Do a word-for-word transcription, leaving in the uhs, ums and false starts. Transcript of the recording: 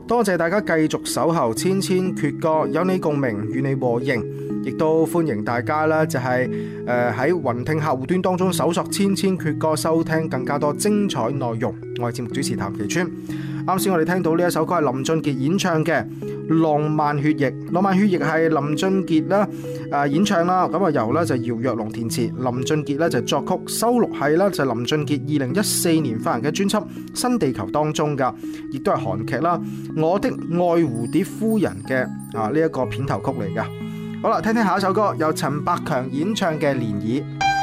多謝大家繼續守候千千闕歌，有你共鳴，與你和應，亦都歡迎大家啦，就係誒喺雲聽客戶端當中搜索千千闕歌，收聽更加多精彩內容。我係節目主持譚其川。啱先我哋聽到呢一首歌係林俊傑演唱嘅《浪漫血液》，《浪漫血液》係林俊傑啦誒演唱啦，咁啊由咧就姚若龍填詞，林俊傑咧就作曲，收錄係咧就林俊傑二零一四年發行嘅專輯《新地球》當中噶，亦都係韓劇啦《我的愛蝴蝶夫人》嘅啊呢一個片頭曲嚟噶。好啦，聽聽下一首歌，由陳百強演唱嘅《漣漪》。